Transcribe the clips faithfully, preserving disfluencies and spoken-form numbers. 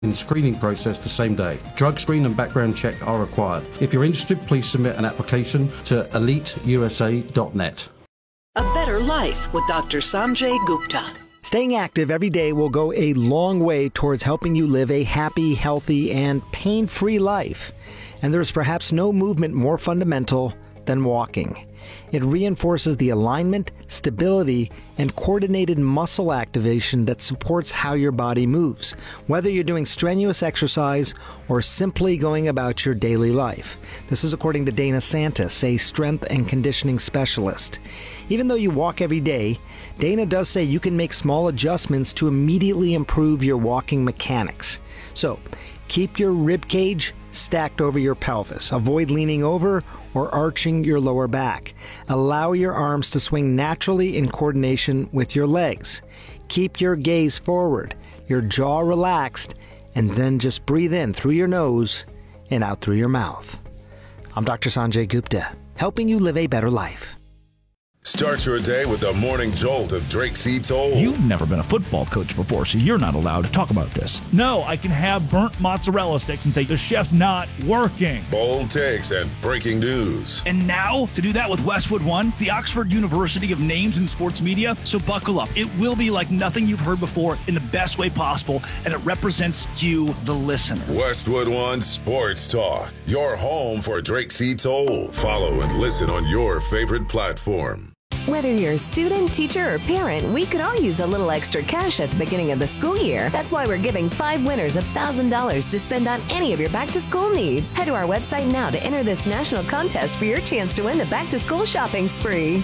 screening process the same day. Drug screen and background check are required. If you're interested, please submit an application to elite u s a dot net. A better life with Doctor Sanjay Gupta. Staying active every day will go a long way towards helping you live a happy, healthy, and pain-free life. And there's perhaps no movement more fundamental than walking. It reinforces the alignment, stability, and coordinated muscle activation that supports how your body moves, whether you're doing strenuous exercise or simply going about your daily life. This is according to Dana Santis, a strength and conditioning specialist. Even though you walk every day, Dana does say you can make small adjustments to immediately improve your walking mechanics. So, keep your rib cage stacked over your pelvis. Avoid leaning over or arching your lower back. Allow your arms to swing naturally in coordination with your legs. Keep your gaze forward, your jaw relaxed, and then just breathe in through your nose and out through your mouth. I'm Doctor Sanjay Gupta, helping you live a better life. Start your day with the morning jolt of Drake Seats Old. You've never been a football coach before, so you're not allowed to talk about this. No, I can have burnt mozzarella sticks and say the chef's not working. Bold takes and breaking news. And now, to do that with Westwood One, the Oxford University of Names in Sports Media. So buckle up. It will be like nothing you've heard before in the best way possible, and it represents you, the listener. Westwood One Sports Talk, your home for Drake Seats Old. Follow and listen on your favorite platform. Whether you're a student, teacher, or parent, we could all use a little extra cash at the beginning of the school year. That's why we're giving five winners one thousand dollars to spend on any of your back-to-school needs. Head to our website now to enter this national contest for your chance to win the back-to-school shopping spree.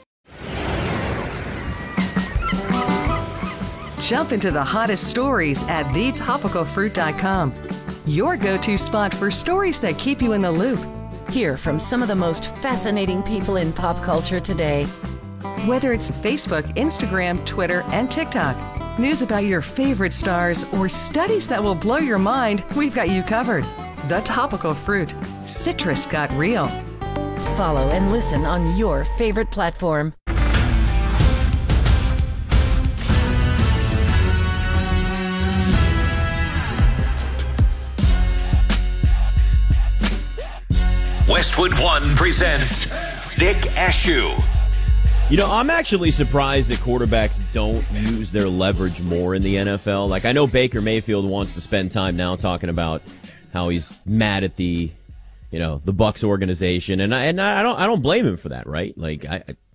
Jump into the hottest stories at the topical fruit dot com. Your go-to spot for stories that keep you in the loop. Hear from some of the most fascinating people in pop culture today. Whether it's Facebook, Instagram, Twitter, and TikTok, news about your favorite stars, or studies that will blow your mind, we've got you covered. The Topical Fruit. Citrus got real. Follow and listen on your favorite platform. Westwood One presents Nick Ashew. You know, I'm actually surprised that quarterbacks don't use their leverage more in the N F L. Like, I know Baker Mayfield wants to spend time now talking about how he's mad at the, you know, the Bucs organization, and I and I don't I don't blame him for that, right? Like, I, I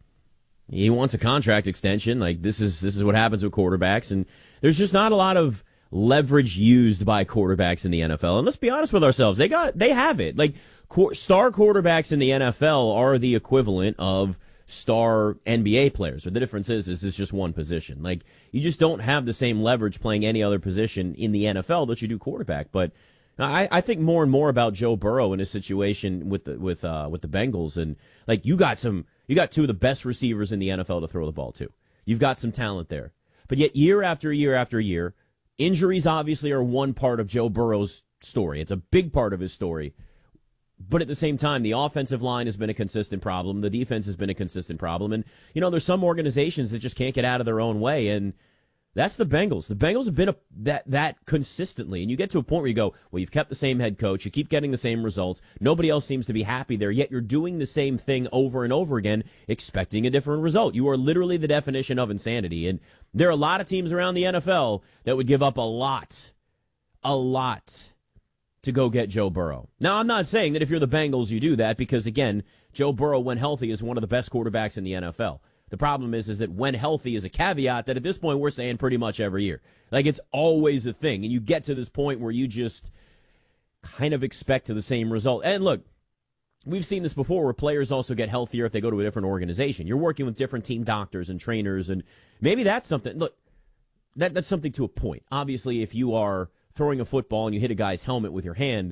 he wants a contract extension. Like, this is this is what happens with quarterbacks, and there's just not a lot of leverage used by quarterbacks in the N F L. And let's be honest with ourselves, they got they have it. Like, star quarterbacks in the N F L are the equivalent of star N B A players. Or the difference is, is it's just one position. Like, you just don't have the same leverage playing any other position in the N F L that you do quarterback. But I, I think more and more about Joe Burrow and his situation with the with uh, with the Bengals. And like, you got some, you got two of the best receivers in the N F L to throw the ball to. You've got some talent there. But yet, year after year after year, injuries obviously are one part of Joe Burrow's story. It's a big part of his story. But at the same time, the offensive line has been a consistent problem. The defense has been a consistent problem. And, you know, there's some organizations that just can't get out of their own way. And that's the Bengals. The Bengals have been a, that that consistently. And you get to a point where you go, well, you've kept the same head coach. You keep getting the same results. Nobody else seems to be happy there. Yet you're doing the same thing over and over again, expecting a different result. You are literally the definition of insanity. And there are a lot of teams around the N F L that would give up a lot, a lot to go get Joe Burrow. Now, I'm not saying that if you're the Bengals, you do that, because, again, Joe Burrow, when healthy, is one of the best quarterbacks in the N F L. The problem is, is that when healthy is a caveat that at this point we're saying pretty much every year. Like, it's always a thing. And you get to this point where you just kind of expect the same result. And look, we've seen this before where players also get healthier if they go to a different organization. You're working with different team doctors and trainers, and maybe that's something. Look, that that's something to a point. Obviously, if you are throwing a football and you hit a guy's helmet with your hand,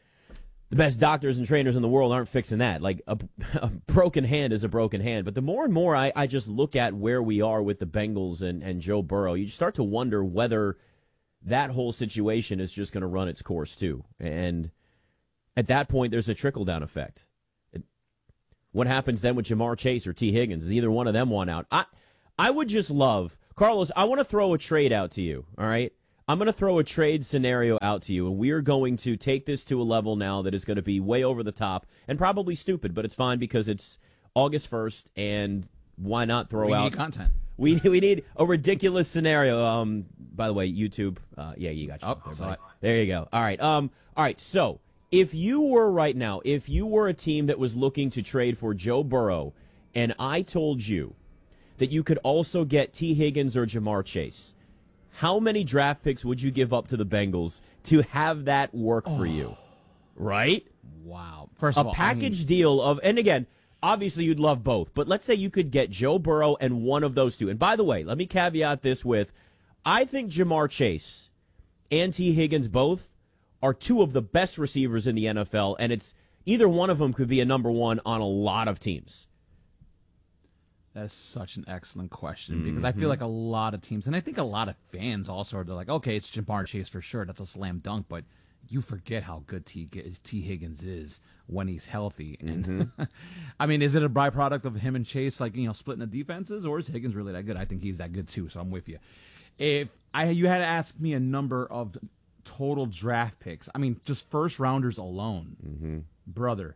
the best doctors and trainers in the world aren't fixing that. Like, a, a broken hand is a broken hand. But the more and more I, I just look at where we are with the Bengals and, and Joe Burrow, you start to wonder whether that whole situation is just going to run its course too. And at that point, there's a trickle-down effect. It, what happens then with Jamar Chase or T. Higgins? Is either one of them one out? I, I would just love, Carlos, I want to throw a trade out to you, all right? I'm going to throw a trade scenario out to you, and we are going to take this to a level now that is going to be way over the top and probably stupid, but it's fine because it's August first, and why not throw we out need content? We we need a ridiculous scenario. Um, by the way, YouTube, uh, yeah, you got yourself oh, there, buddy. There you go. All right. Um, all right. So if you were right now, if you were a team that was looking to trade for Joe Burrow, and I told you that you could also get T. Higgins or Jamar Chase, how many draft picks would you give up to the Bengals to have that work for oh. you? Right? Wow. First a of all, package I mean, deal of, and again, obviously you'd love both, but let's say you could get Joe Burrow and one of those two. And by the way, let me caveat this with, I think Jamar Chase and T. Higgins both are two of the best receivers in the N F L, and it's either one of them could be a number one on a lot of teams. That is such an excellent question because mm-hmm. I feel like a lot of teams, and I think a lot of fans also are like, okay, it's Jamar Chase for sure. That's a slam dunk, but you forget how good T. T. Higgins is when he's healthy. And mm-hmm. I mean, is it a byproduct of him and Chase, like, you know, splitting the defenses, or is Higgins really that good? I think he's that good too, so I'm with you. If I you had to ask me a number of total draft picks, I mean, just first rounders alone, mm-hmm. brother,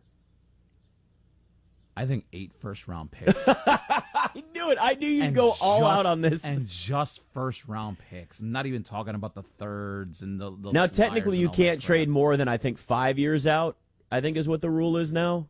I think eight first round picks. I knew it. I knew you'd and go all just, out on this. And just first round picks. I'm not even talking about the thirds and the, the Now, technically, you can't trade more than, I think, five years out, I think is what the rule is now.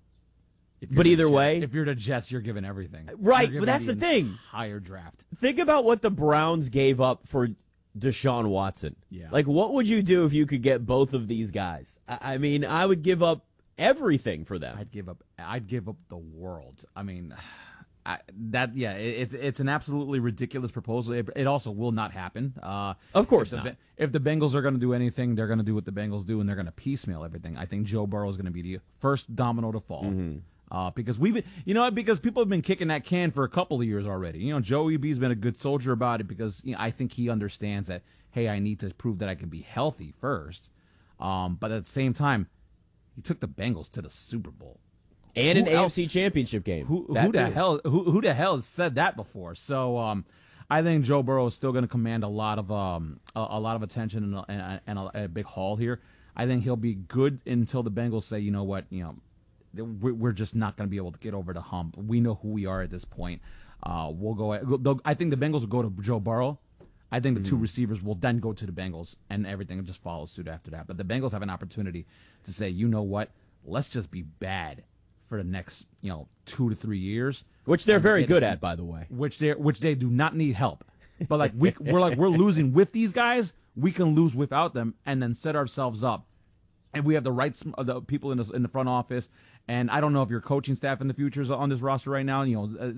But either Jets, way. If you're the Jets, you're giving everything. Right, but that's the, the thing. Higher draft. Think about what the Browns gave up for Deshaun Watson. Yeah. Like, what would you do if you could get both of these guys? I, I mean, I would give up everything for them. I'd give up. I'd give up the world. I mean, I, that yeah, it, it's it's an absolutely ridiculous proposal. It, it also will not happen. Uh, of course if the, not. If the Bengals are going to do anything, they're going to do what the Bengals do, and they're going to piecemeal everything. I think Joe Burrow is going to be the first domino to fall. Mm-hmm. Uh, because we've been, you know, because people have been kicking that can for a couple of years already. You know, Joey B's been a good soldier about it because you know, I think he understands that. Hey, I need to prove that I can be healthy first. Um, but at the same time, he took the Bengals to the Super Bowl and who an else, A F C Championship game. Who, who the hell? Who, who the hell has said that before? So um, I think Joe Burrow is still going to command a lot of um, a, a lot of attention and, a, and, a, and a, a big haul here. I think he'll be good until the Bengals say, you know what, you know, we're just not going to be able to get over the hump. We know who we are at this point. Uh, we'll go. I think the Bengals will go to Joe Burrow. I think the mm-hmm. two receivers will then go to the Bengals, and everything just follows suit after that. But the Bengals have an opportunity to say, you know what, let's just be bad for the next, you know, two to three years, which they're very good at, by the way. Which they which they do not need help. But like we we're like we're losing with these guys, we can lose without them, and then set ourselves up. And we have the right the people in the in the front office. And I don't know if your coaching staff in the future is on this roster right now. You know,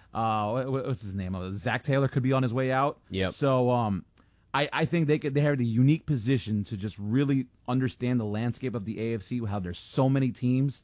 uh, what's his name? Zach Taylor could be on his way out. Yep. So um, I, I think they could they have the unique position to just really understand the landscape of the A F C, how there's so many teams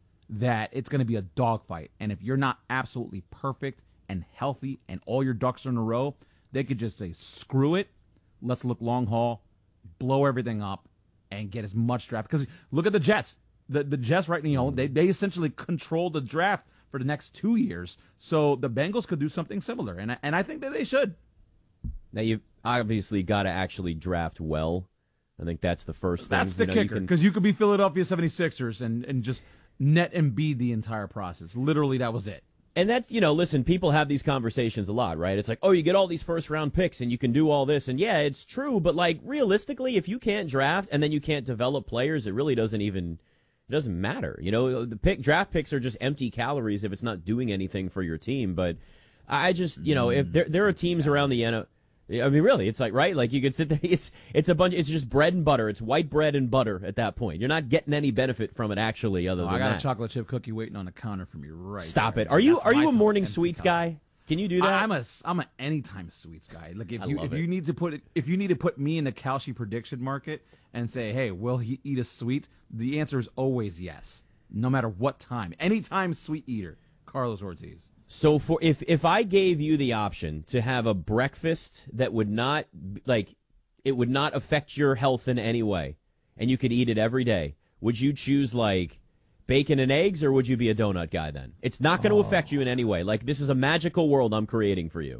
that it's going to be a dogfight. And if you're not absolutely perfect and healthy and all your ducks are in a row, they could just say, screw it, let's look long haul, blow everything up, and get as much draft. Because look at the Jets. The the Jets right now, you know, they, they essentially control the draft for the next two years. So the Bengals could do something similar, and I, and I think that they should. Now, you've obviously got to actually draft well. I think that's the first thing. That's the you know, kicker, because you, you could be Philadelphia seventy-sixers and, and just net Embiid the entire process. Literally, that was it. And that's, you know, listen, people have these conversations a lot, right? It's like, oh, you get all these first-round picks, and you can do all this. And, yeah, it's true, but, like, realistically, if you can't draft and then you can't develop players, it really doesn't even... It doesn't matter. You know, the pick draft picks are just empty calories if it's not doing anything for your team. But I just, you know, if there there are teams around the N F L, I mean, really, it's like, right? Like you could sit there, it's it's a bunch, it's just bread and butter. It's white bread and butter at that point. You're not getting any benefit from it actually other oh, than that. I got that. A chocolate chip cookie waiting on the counter for me right Stop there. it. Are you That's are you a morning empty sweets cup. guy? Can you do that? I, I'm a I'm a anytime sweets guy. Like if I you love if it. you need to put it, if you need to put me in the Kalshi prediction market and say, hey, will he eat a sweet? The answer is always yes, no matter what time. Anytime sweet eater, Carlos Ortiz. So for if if I gave you the option to have a breakfast that would not like it would not affect your health in any way, and you could eat it every day, would you choose like bacon and eggs, or would you be a donut guy then? It's not going to oh. affect you in any way. Like, this is a magical world I'm creating for you.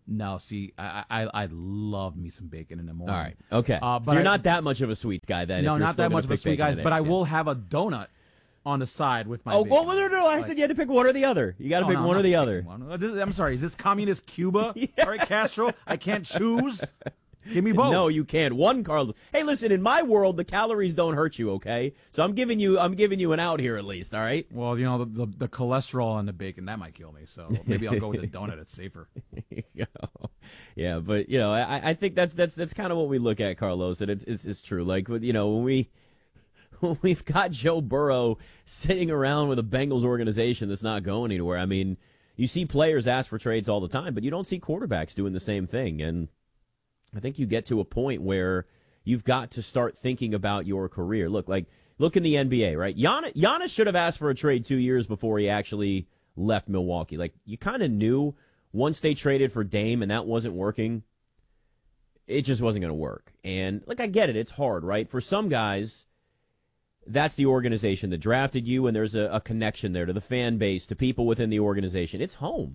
No, see, I, I I love me some bacon in the morning. All right, okay. Uh, so you're I, not that much of a sweet guy then. No, if you're not still that much of a sweet guy, but I yeah. will have a donut on the side with my Oh, bacon. well, no, no, no. I like, said you had to pick one or the other. You got to oh, pick no, one or the other. One. I'm sorry, is this communist Cuba? yeah. All right, Castro, I can't choose. Give me both. No, you can't. One Carlos. Hey, listen, in my world, the calories don't hurt you, okay? So I'm giving you I'm giving you an out here at least, all right? Well, you know, the the, the cholesterol on the bacon, that might kill me. So maybe I'll go with the donut. It's safer. Yeah, but, you know, I, I think that's that's that's kind of what we look at, Carlos, and it's, it's, it's true. Like, you know, when we... We've got Joe Burrow sitting around with a Bengals organization that's not going anywhere. I mean, you see players ask for trades all the time, but you don't see quarterbacks doing the same thing. And I think you get to a point where you've got to start thinking about your career. Look, like, look in the N B A, right? Gian- Giannis should have asked for a trade two years before he actually left Milwaukee. Like, you kind of knew once they traded for Dame and that wasn't working, it just wasn't going to work. And, like, I get it. It's hard, right? For some guys, that's the organization that drafted you, and there's a, a connection there to the fan base, to people within the organization. It's home.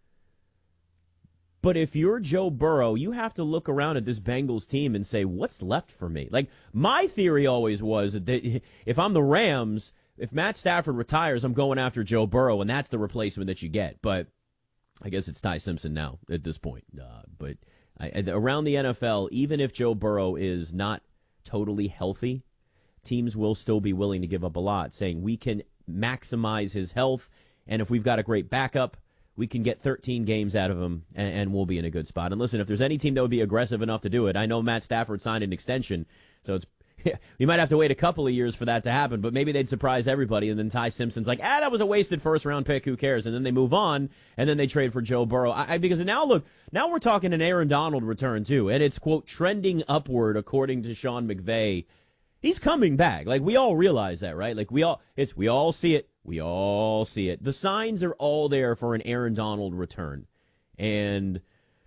But if you're Joe Burrow, you have to look around at this Bengals team and say, what's left for me? Like, my theory always was that if I'm the Rams, if Matt Stafford retires, I'm going after Joe Burrow, and that's the replacement that you get. But I guess it's Ty Simpson now at this point. Uh, but I, around the N F L, even if Joe Burrow is not totally healthy, teams will still be willing to give up a lot, saying we can maximize his health, and if we've got a great backup, we can get thirteen games out of him, and, and we'll be in a good spot. And listen, if there's any team that would be aggressive enough to do it, I know Matt Stafford signed an extension, so it's you might have to wait a couple of years for that to happen, but maybe they'd surprise everybody, and then Ty Simpson's like, ah, that was a wasted first-round pick, who cares? And then they move on, and then they trade for Joe Burrow. I, I, because now, look, now we're talking an Aaron Donald return, too, and it's, quote, trending upward, according to Sean McVay. He's coming back. Like, we all realize that, right? Like, we all, it's, we all see it. We all see it. The signs are all there for an Aaron Donald return. And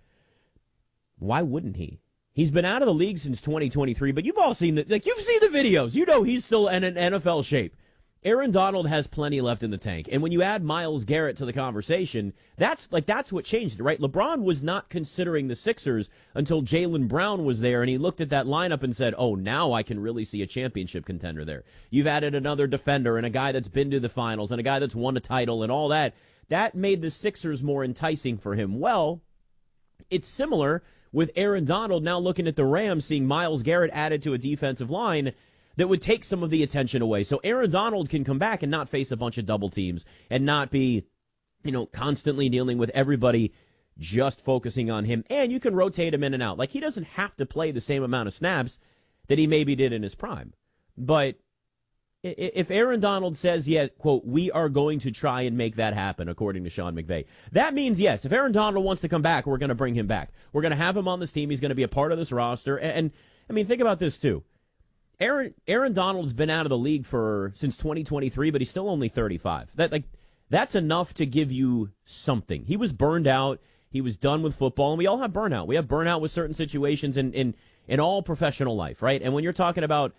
why wouldn't he? He's been out of the league since twenty twenty-three, but you've all seen the, like, you've seen the videos. You know he's still in an N F L shape. Aaron Donald has plenty left in the tank. And when you add Myles Garrett to the conversation, that's like that's what changed it, right? LeBron was not considering the Sixers until Jaylen Brown was there, and he looked at that lineup and said, oh, now I can really see a championship contender there. You've added another defender and a guy that's been to the finals and a guy that's won a title and all that. That made the Sixers more enticing for him. Well, it's similar with Aaron Donald now looking at the Rams, seeing Myles Garrett added to a defensive line that would take some of the attention away. So Aaron Donald can come back and not face a bunch of double teams and not be, you know, constantly dealing with everybody just focusing on him. And you can rotate him in and out. Like, he doesn't have to play the same amount of snaps that he maybe did in his prime. But if Aaron Donald says, yeah, quote, we are going to try and make that happen, according to Sean McVay, that means, yes, if Aaron Donald wants to come back, we're going to bring him back. We're going to have him on this team. He's going to be a part of this roster. And, and I mean, think about this, too. Aaron Aaron Donald's been out of the league for since twenty twenty-three, but he's still only thirty-five. That like that's enough to give you something. He was burned out. He was done with football, and we all have burnout. We have burnout with certain situations in, in, in all professional life, right? And when you're talking about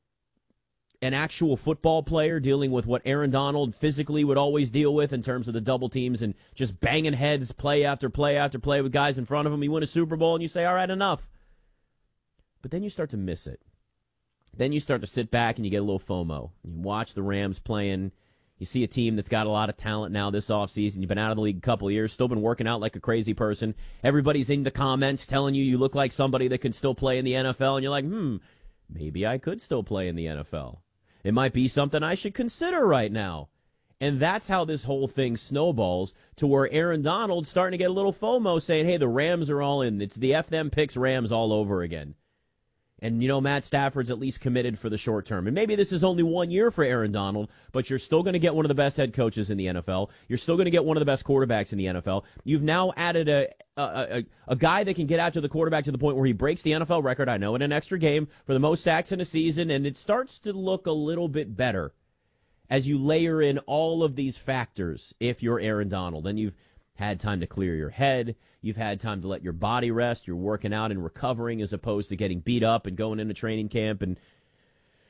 an actual football player dealing with what Aaron Donald physically would always deal with in terms of the double teams and just banging heads play after play after play with guys in front of him, you win a Super Bowl, and you say, all right, enough. But then you start to miss it. Then you start to sit back and you get a little FOMO. You watch the Rams playing. You see a team that's got a lot of talent now this offseason. You've been out of the league a couple of years, still been working out like a crazy person. Everybody's in the comments telling you you look like somebody that can still play in the N F L. And you're like, hmm, maybe I could still play in the N F L. It might be something I should consider right now. And that's how this whole thing snowballs to where Aaron Donald's starting to get a little FOMO saying, hey, the Rams are all in. It's the F them picks Rams all over again. And, you know, Matt Stafford's at least committed for the short term. And maybe this is only one year for Aaron Donald, but you're still going to get one of the best head coaches in the N F L. You're still going to get one of the best quarterbacks in the N F L. You've now added a, a, a, a guy that can get out to the quarterback to the point where he breaks the N F L record, I know, in an extra game for the most sacks in a season, and it starts to look a little bit better as you layer in all of these factors if you're Aaron Donald. And you've had time to clear your head. You've had time to let your body rest. You're working out and recovering as opposed to getting beat up and going into training camp. And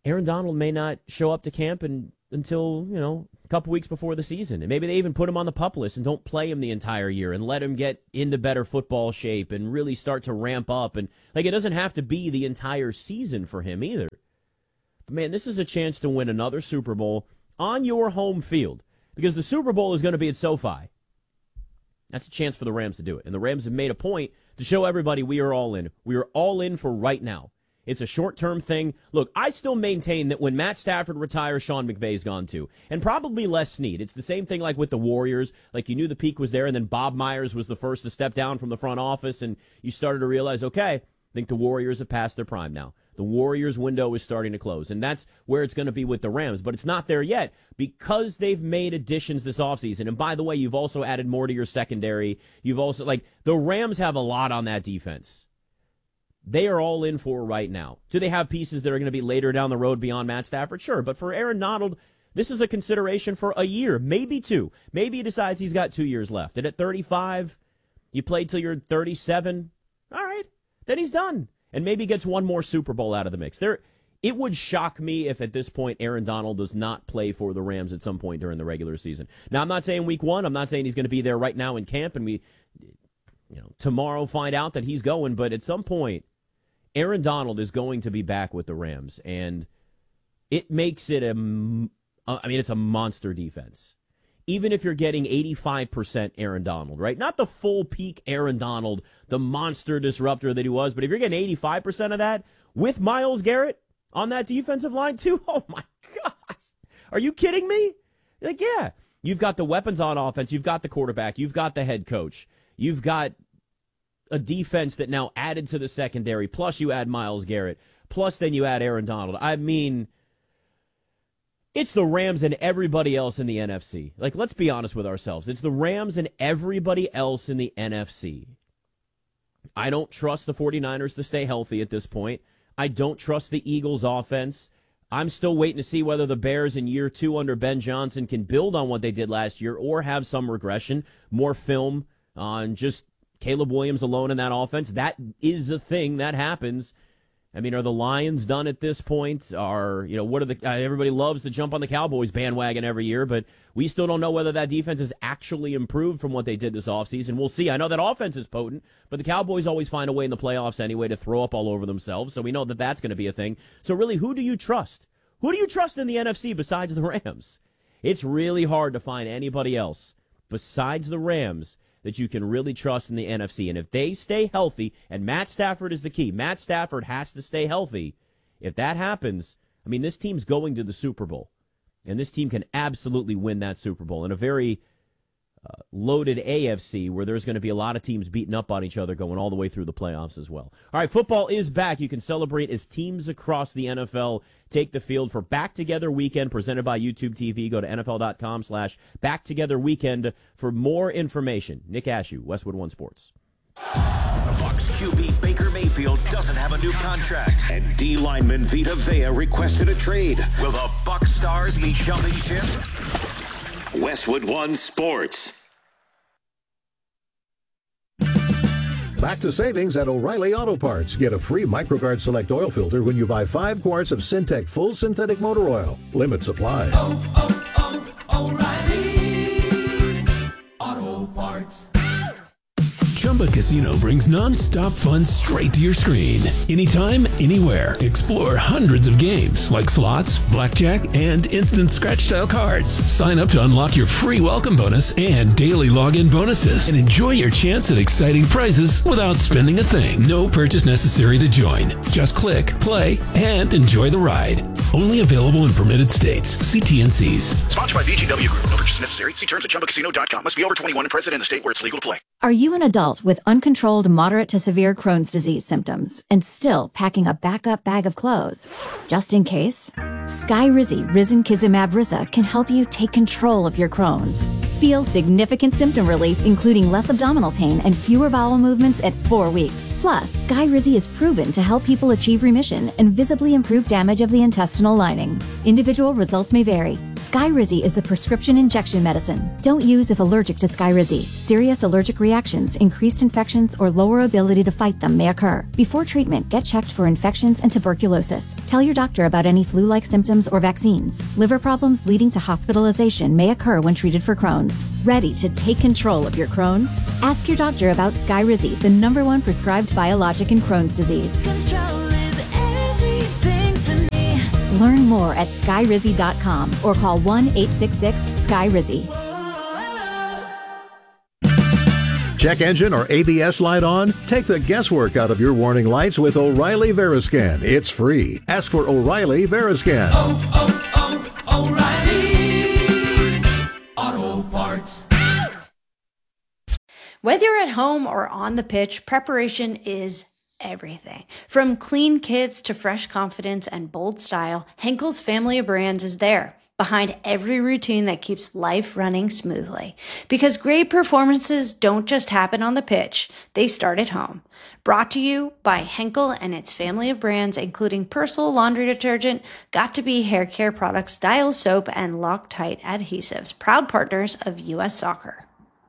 Aaron Donald may not show up to camp and, until, you know, a couple weeks before the season. And maybe they even put him on the PUP list and don't play him the entire year and let him get into better football shape and really start to ramp up. And, like, it doesn't have to be the entire season for him either. But, man, this is a chance to win another Super Bowl on your home field, because the Super Bowl is going to be at SoFi. That's a chance for the Rams to do it. And the Rams have made a point to show everybody we are all in. We are all in for right now. It's a short-term thing. Look, I still maintain that when Matt Stafford retires, Sean McVay's gone too. And probably Les Snead. It's the same thing like with the Warriors. Like, you knew the peak was there, and then Bob Myers was the first to step down from the front office, and you started to realize, okay, I think the Warriors have passed their prime now. The Warriors' window is starting to close, and that's where it's going to be with the Rams. But it's not there yet because they've made additions this offseason. And by the way, you've also added more to your secondary. You've also, like, the Rams have a lot on that defense. They are all in for right now. Do they have pieces that are going to be later down the road beyond Matt Stafford? Sure, but for Aaron Donald, this is a consideration for a year, maybe two. Maybe he decides he's got two years left. And at thirty-five, you play till you're thirty-seven. All right, then he's done. And maybe gets one more Super Bowl out of the mix. There, it would shock me if at this point Aaron Donald does not play for the Rams at some point during the regular season. Now, I'm not saying week one. I'm not saying he's going to be there right now in camp and we, you know, tomorrow find out that he's going. But at some point, Aaron Donald is going to be back with the Rams. And it makes it a, I mean, it's a monster defense. Even if you're getting eighty-five percent Aaron Donald, right? Not the full peak Aaron Donald, the monster disruptor that he was, but if you're getting eighty-five percent of that with Myles Garrett on that defensive line too, oh my gosh. Are you kidding me? Like, yeah. You've got the weapons on offense. You've got the quarterback. You've got the head coach. You've got a defense that now added to the secondary, plus you add Myles Garrett, plus then you add Aaron Donald. I mean, it's the Rams and everybody else in the N F C. Like, let's be honest with ourselves. It's the Rams and everybody else in the N F C. I don't trust the 49ers to stay healthy at this point. I don't trust the Eagles' offense. I'm still waiting to see whether the Bears in year two under Ben Johnson can build on what they did last year or have some regression, more film on just Caleb Williams alone in that offense. That is a thing that happens. I mean, are the Lions done at this point? Are, you know, what are the, uh, everybody loves to jump on the Cowboys bandwagon every year, but we still don't know whether that defense has actually improved from what they did this offseason. We'll see. I know that offense is potent, but the Cowboys always find a way in the playoffs anyway to throw up all over themselves, so we know that that's going to be a thing. So really, who do you trust? Who do you trust in the N F C besides the Rams? It's really hard to find anybody else besides the Rams that you can really trust in the N F C. And if they stay healthy, and Matt Stafford is the key, Matt Stafford has to stay healthy. If that happens, I mean, this team's going to the Super Bowl. And this team can absolutely win that Super Bowl in a very uh, loaded A F C where there's going to be a lot of teams beating up on each other going all the way through the playoffs as well. All right, football is back. You can celebrate as teams across the N F L take the field for Back Together Weekend presented by YouTube T V. Go to NFL.com slash Back Together Weekend for more information. Nick Ashew, Westwood One Sports. Bucs Q B Baker Mayfield doesn't have a new contract, and D lineman Vita Vea requested a trade. Will the Bucs stars be jumping ship? Westwood One Sports. Back to savings at O'Reilly Auto Parts. Get a free MicroGuard Select oil filter when you buy five quarts of Syntec Full Synthetic Motor Oil. Limit supply. Oh, oh, oh, O'Reilly Auto Parts. Chumba Casino brings non-stop fun straight to your screen. Anytime, anywhere. Explore hundreds of games like slots, blackjack, and instant scratch-style cards. Sign up to unlock your free welcome bonus and daily login bonuses. And enjoy your chance at exciting prizes without spending a thing. No purchase necessary to join. Just click, play, and enjoy the ride. Only available in permitted states. See T N Cs. Sponsored by V G W Group. No purchase necessary. See terms at Chumba Casino dot com. Must be over twenty-one and present in the state where it's legal to play. Are you an adult with uncontrolled moderate to severe Crohn's disease symptoms and still packing a backup bag of clothes? Just in case, Skyrizi Risankizumab Riza can help you take control of your Crohn's. Feel significant symptom relief, including less abdominal pain and fewer bowel movements at four weeks. Plus, Skyrizi is proven to help people achieve remission and visibly improve damage of the intestinal lining. Individual results may vary. Skyrizi is a prescription injection medicine. Don't use if allergic to Skyrizi. Serious allergic reactions, increased infections, or lower ability to fight them may occur. Before treatment, get checked for infections and tuberculosis. Tell your doctor about any flu-like symptoms or vaccines. Liver problems leading to hospitalization may occur when treated for Crohn's. Ready to take control of your Crohn's? Ask your doctor about Skyrizi, the number one prescribed biologic in Crohn's disease. Control is everything to me. Learn more at skyrizi dot com or call one eight six six Skyrizi. Check engine or A B S light on? Take the guesswork out of your warning lights with O'Reilly Veriscan. It's free. Ask for O'Reilly Veriscan. Oh, oh, oh, O'Reilly Auto Parts. Whether you're at home or on the pitch, preparation is everything. From clean kits to fresh confidence and bold style, Henkel's family of brands is there, behind every routine that keeps life running smoothly. Because great performances don't just happen on the pitch, they start at home. Brought to you by Henkel and its family of brands, including Persil laundry detergent, Got2b hair care products, Dial soap, and Loctite adhesives, proud partners of U S Soccer.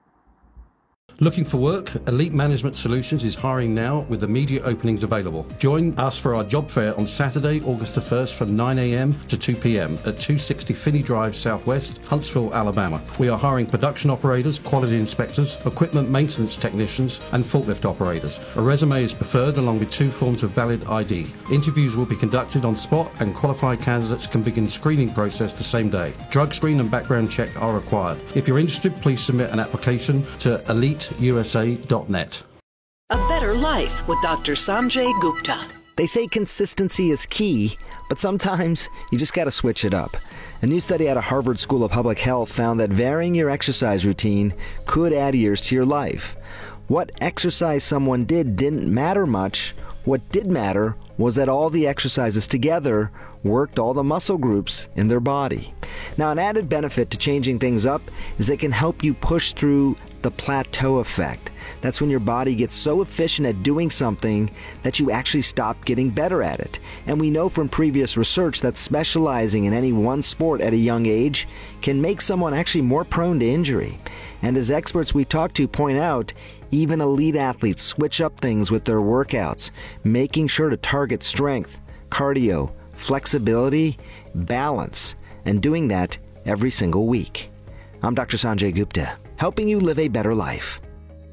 Looking for work? Elite Management Solutions is hiring now with immediate openings available. Join us for our job fair on Saturday, August the first from nine a.m. to two p.m. at two sixty Finney Drive Southwest, Huntsville, Alabama. We are hiring production operators, quality inspectors, equipment maintenance technicians, and forklift operators. A resume is preferred along with two forms of valid I D. Interviews will be conducted on spot and qualified candidates can begin screening process the same day. Drug screen and background check are required. If you're interested, please submit an application to elite U S A dot net. A better life with Doctor Sanjay Gupta. They say consistency is key, but sometimes you just got to switch it up. A new study out of Harvard School of Public Health found that varying your exercise routine could add years to your life. What exercise someone did didn't matter much. What did matter was that all the exercises together worked all the muscle groups in their body. Now, an added benefit to changing things up is it can help you push through the plateau effect. That's when your body gets so efficient at doing something that you actually stop getting better at it. And we know from previous research that specializing in any one sport at a young age can make someone actually more prone to injury. And as experts we talk to point out, even elite athletes switch up things with their workouts, making sure to target strength, cardio, flexibility, balance, and doing that every single week. I'm Doctor Sanjay Gupta, helping you live a better life.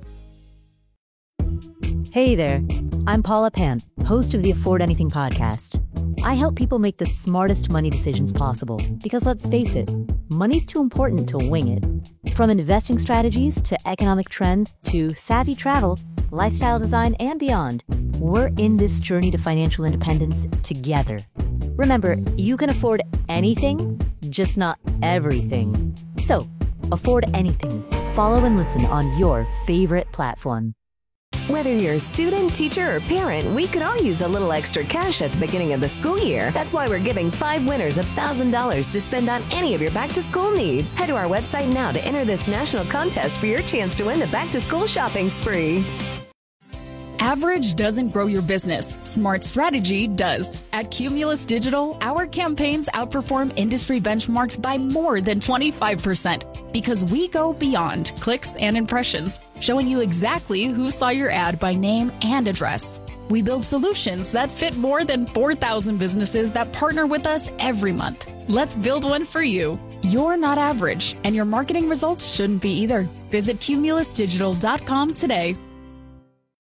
Hey there, I'm Paula Pant, host of the Afford Anything podcast. I help people make the smartest money decisions possible because, let's face it, money's too important to wing it. From investing strategies to economic trends to savvy travel, lifestyle design, and beyond, we're in this journey to financial independence together. Remember, you can afford anything, just not everything. So, afford anything. Follow and listen on your favorite platform. Whether you're a student, teacher, or parent, we could all use a little extra cash at the beginning of the school year. That's why we're giving five winners one thousand dollars to spend on any of your back-to-school needs. Head to our website now to enter this national contest for your chance to win the back-to-school shopping spree. Average doesn't grow your business. Smart strategy does. At Cumulus Digital, our campaigns outperform industry benchmarks by more than twenty-five percent because we go beyond clicks and impressions, showing you exactly who saw your ad by name and address. We build solutions that fit more than four thousand businesses that partner with us every month. Let's build one for you. You're not average, and your marketing results shouldn't be either. Visit cumulus digital dot com today.